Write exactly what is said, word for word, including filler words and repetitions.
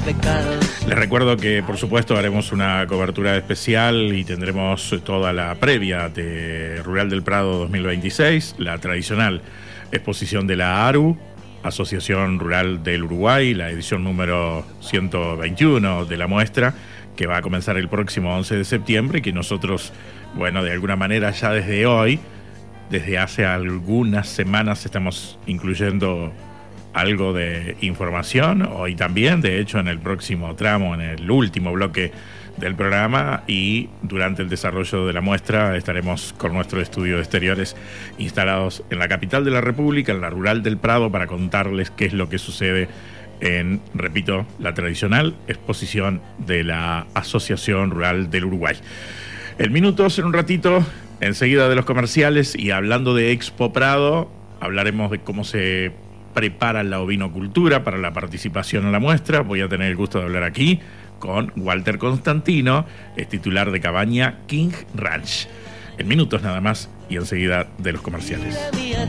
Les recuerdo que, por supuesto, haremos una cobertura especial y tendremos toda la previa de Rural del Prado dos mil veintiséis, la tradicional exposición de la A R U, Asociación Rural del Uruguay, la edición número ciento veintiuno de la muestra, que va a comenzar el próximo once de septiembre y que nosotros, bueno, de alguna manera ya desde hoy, desde hace algunas semanas estamos incluyendo algo de información, hoy también, de hecho en el próximo tramo, en el último bloque del programa, y durante el desarrollo de la muestra estaremos con nuestro estudio de exteriores instalados en la capital de la República, en la Rural del Prado, para contarles qué es lo que sucede en, repito, la tradicional exposición de la Asociación Rural del Uruguay. El Minutos en un ratito, enseguida de los comerciales, y hablando de Expo Prado, hablaremos de cómo se prepara la ovinocultura para la participación en la muestra. Voy a tener el gusto de hablar aquí con Walter Constantino, es titular de Cabaña King Ranch. En minutos nada más y enseguida de los comerciales.